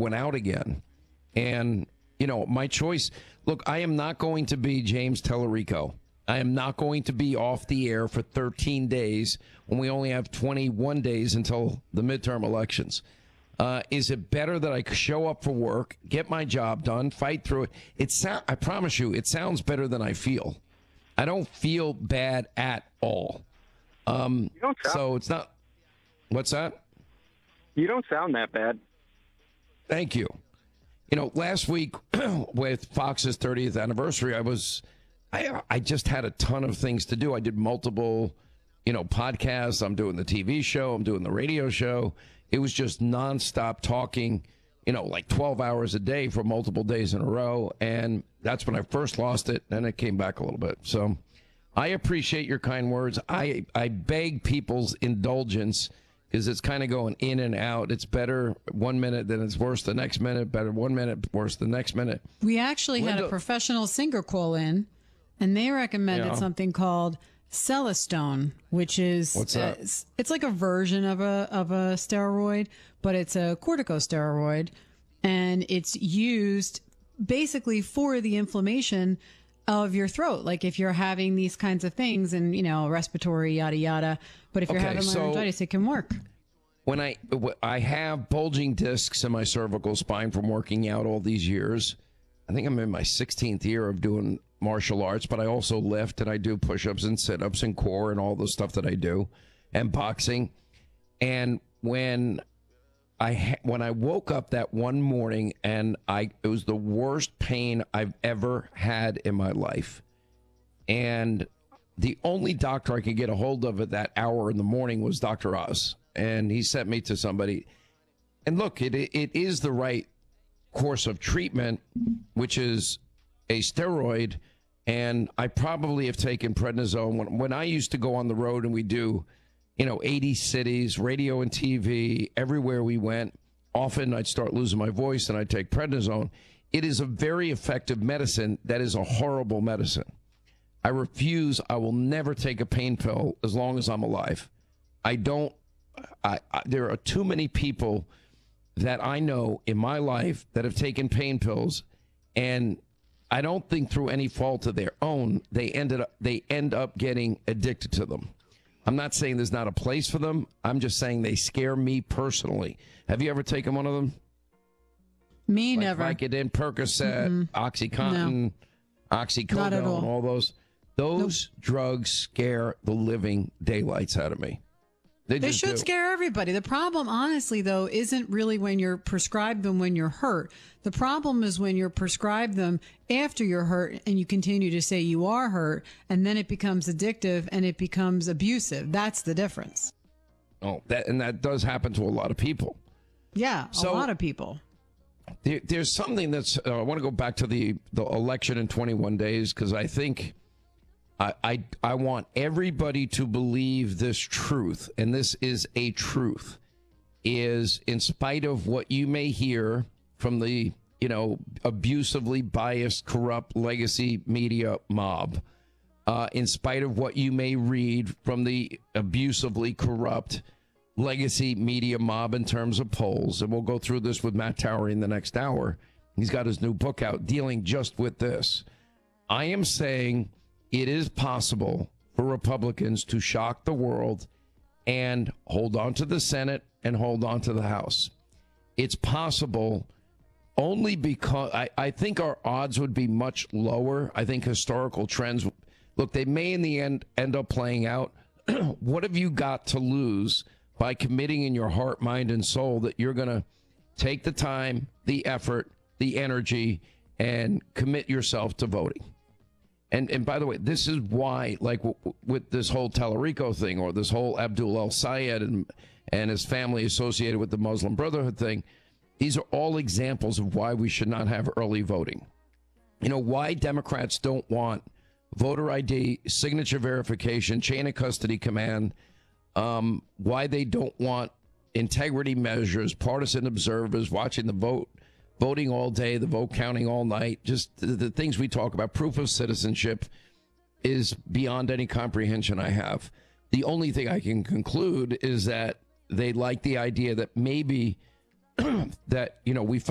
went out again. And, my choice, look, I am not going to be James Tellerico. I am not going to be off the air for 13 days when we only have 21 days until the midterm elections. Is it better that I show up for work, get my job done, fight through it? I promise you, it sounds better than I feel. I don't feel bad at all. So it's not. What's that? You don't sound that bad. Thank you. Last week with Fox's 30th anniversary, I just had a ton of things to do. I did multiple, podcasts. I'm doing the TV show. I'm doing the radio show. It was just nonstop talking, like 12 hours a day for multiple days in a row. And that's when I first lost it. And it came back a little bit. So I appreciate your kind words. I beg people's indulgence because it's kind of going in and out. It's better 1 minute, then it's worse the next minute. Better 1 minute, worse the next minute. We actually had a professional singer call in, and they recommended something called Celestone, which is what's that? It's like a version of a steroid, but it's a corticosteroid, and it's used basically for the inflammation of your throat. Like if you're having these kinds of things and, respiratory, yada, yada. But if you're having laryngitis, it can work. When I have bulging discs in my cervical spine from working out all these years. I think I'm in my 16th year of doing martial arts, but I also lift and I do push-ups and sit-ups and core and all the stuff that I do and boxing. And when I woke up that one morning and it was the worst pain I've ever had in my life. And the only doctor I could get a hold of at that hour in the morning was Dr. Oz. And he sent me to somebody. And look, it is the right course of treatment, which is a steroid. And I probably have taken prednisone. When I used to go on the road and we do, 80 cities, radio and TV, everywhere we went, often I'd start losing my voice and I'd take prednisone. It is a very effective medicine that is a horrible medicine. I refuse. I will never take a pain pill as long as I'm alive. There are too many people that I know in my life that have taken pain pills, and I don't think through any fault of their own, they end up getting addicted to them. I'm not saying there's not a place for them. I'm just saying they scare me personally. Have you ever taken one of them? Me, never. Vicodin, Percocet, OxyContin, Oxycodone, all those. Those drugs scare the living daylights out of me. They should scare everybody. The problem, honestly, though, isn't really when you're prescribed them when you're hurt. The problem is when you're prescribed them after you're hurt and you continue to say you are hurt, and then it becomes addictive and it becomes abusive. That's the difference. Oh, that does happen to a lot of people. Yeah, a lot of people. There's something that's I want to go back to the election in 21 days because I think I want everybody to believe this truth, and this is a truth, is in spite of what you may hear from the, abusively biased, corrupt legacy media mob, in spite of what you may read from the abusively corrupt legacy media mob in terms of polls, and we'll go through this with Matt Towery in the next hour. He's got his new book out dealing just with this. I am saying it is possible for Republicans to shock the world and hold on to the Senate and hold on to the House. It's possible only because I think our odds would be much lower. I think historical trends, look, they may in the end up playing out. What have you got to lose by committing in your heart, mind, and soul that you're going to take the time, the effort, the energy, and commit yourself to voting? And by the way, this is why, like with this whole Tellerico thing or this whole Abdul El-Sayed and his family associated with the Muslim Brotherhood thing, these are all examples of why we should not have early voting. Why Democrats don't want voter ID, signature verification, chain of custody command, why they don't want integrity measures, partisan observers watching the voting all day, the vote counting all night, just the things we talk about, proof of citizenship is beyond any comprehension I have. The only thing I can conclude is that they like the idea that maybe that, we